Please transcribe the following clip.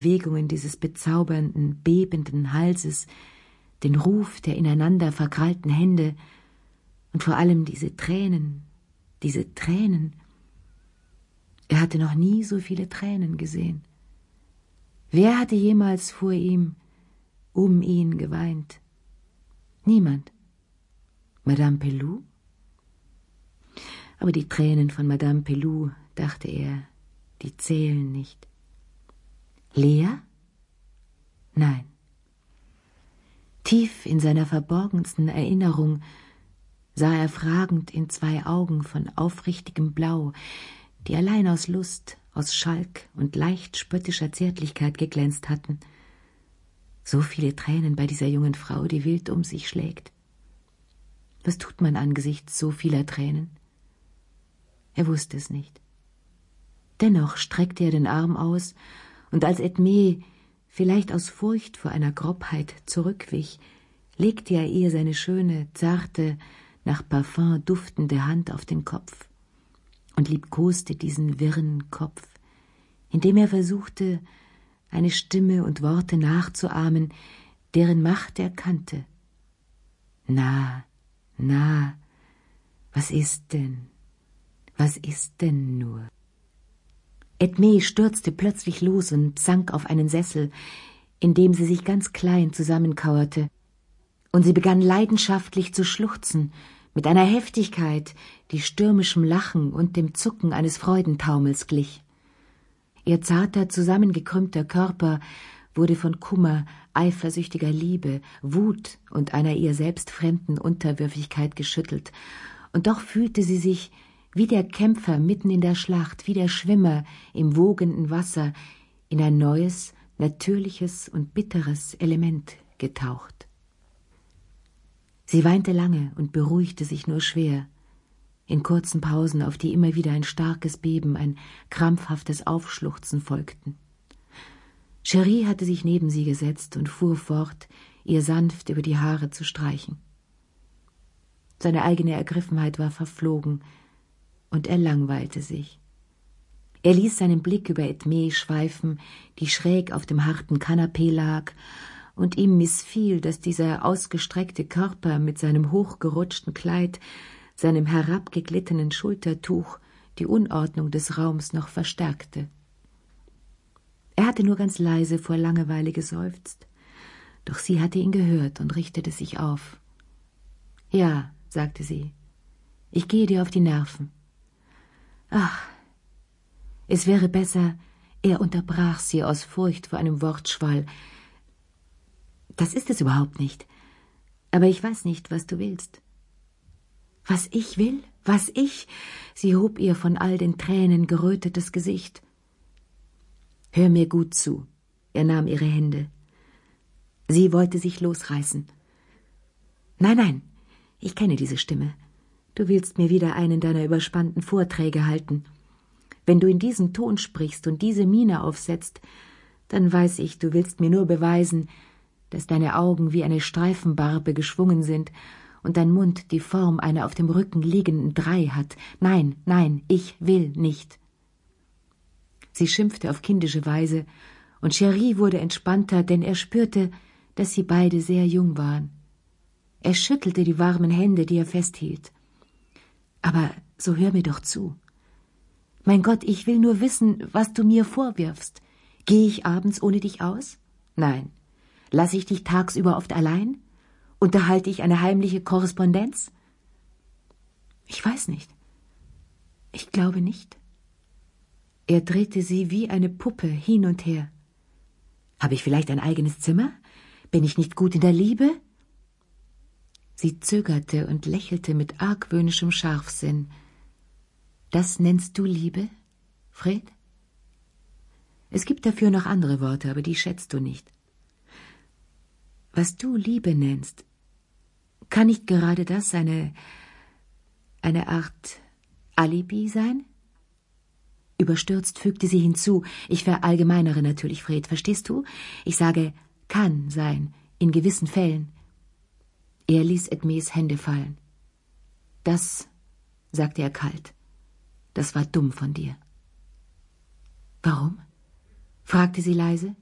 Bewegungen dieses bezaubernden, bebenden Halses, den Ruf der ineinander verkrallten Hände und vor allem diese Tränen. Er hatte noch nie so viele Tränen gesehen. Wer hatte jemals vor ihm, um ihn geweint? Niemand. Madame Pelou? Aber die Tränen von Madame Pelou, dachte er, die zählen nicht. Lea? Nein. Tief in seiner verborgensten Erinnerung sah er fragend in 2 Augen von aufrichtigem Blau, die allein aus Lust, aus Schalk und leicht spöttischer Zärtlichkeit geglänzt hatten. So viele Tränen bei dieser jungen Frau, die wild um sich schlägt. Was tut man angesichts so vieler Tränen? Er wusste es nicht. Dennoch streckte er den Arm aus, und als Edmée, vielleicht aus Furcht vor einer Grobheit, zurückwich, legte er ihr seine schöne, zarte, nach Parfum duftende Hand auf den Kopf und liebkoste diesen wirren Kopf, indem er versuchte, eine Stimme und Worte nachzuahmen, deren Macht er kannte. Na, was ist denn nur? Edmée stürzte plötzlich los und sank auf einen Sessel, in dem sie sich ganz klein zusammenkauerte, und sie begann leidenschaftlich zu schluchzen, mit einer Heftigkeit, die stürmischem Lachen und dem Zucken eines Freudentaumels glich. Ihr zarter, zusammengekrümmter Körper wurde von Kummer, eifersüchtiger Liebe, Wut und einer ihr selbst fremden Unterwürfigkeit geschüttelt, und doch fühlte sie sich wie der Kämpfer mitten in der Schlacht, wie der Schwimmer im wogenden Wasser, in ein neues, natürliches und bitteres Element getaucht. Sie weinte lange und beruhigte sich nur schwer, in kurzen Pausen, auf die immer wieder ein starkes Beben, ein krampfhaftes Aufschluchzen folgten. Cherie hatte sich neben sie gesetzt und fuhr fort, ihr sanft über die Haare zu streichen. Seine eigene Ergriffenheit war verflogen, und er langweilte sich. Er ließ seinen Blick über Edmée schweifen, die schräg auf dem harten Kanapee lag, und ihm missfiel, dass dieser ausgestreckte Körper mit seinem hochgerutschten Kleid, seinem herabgeglittenen Schultertuch die Unordnung des Raums noch verstärkte. Er hatte nur ganz leise vor Langeweile geseufzt, doch sie hatte ihn gehört und richtete sich auf. »Ja«, sagte sie, »ich gehe dir auf die Nerven.« »Ach, es wäre besser«, er unterbrach sie aus Furcht vor einem Wortschwall. »Das ist es überhaupt nicht. Aber ich weiß nicht, was du willst.« »Was ich will? Was ich?« Sie hob ihr von all den Tränen gerötetes Gesicht. »Hör mir gut zu.« Er nahm ihre Hände. Sie wollte sich losreißen. »Nein, ich kenne diese Stimme. Du willst mir wieder einen deiner überspannten Vorträge halten. Wenn du in diesem Ton sprichst und diese Miene aufsetzt, dann weiß ich, du willst mir nur beweisen, dass deine Augen wie eine Streifenbarbe geschwungen sind und dein Mund die Form einer auf dem Rücken liegenden 3 hat. Nein, ich will nicht.« Sie schimpfte auf kindische Weise, und Cherie wurde entspannter, denn er spürte, dass sie beide sehr jung waren. Er schüttelte die warmen Hände, die er festhielt. »Aber so hör mir doch zu. Mein Gott, ich will nur wissen, was du mir vorwirfst. Gehe ich abends ohne dich aus? Nein. Lasse ich dich tagsüber oft allein? Unterhalte ich eine heimliche Korrespondenz? Ich weiß nicht. Ich glaube nicht.« Er drehte sie wie eine Puppe hin und her. »Habe ich vielleicht ein eigenes Zimmer? Bin ich nicht gut in der Liebe?« Sie zögerte und lächelte mit argwöhnischem Scharfsinn. »Das nennst du Liebe, Fred? Es gibt dafür noch andere Worte, aber die schätzt du nicht. Was du Liebe nennst, kann nicht gerade das eine Art Alibi sein?« Überstürzt fügte sie hinzu, »Ich verallgemeinere natürlich, Fred, verstehst du? Ich sage, kann sein, in gewissen Fällen.« Er ließ Edmées Hände fallen. »Das«, sagte er kalt, »das war dumm von dir.« »Warum?« fragte sie leise.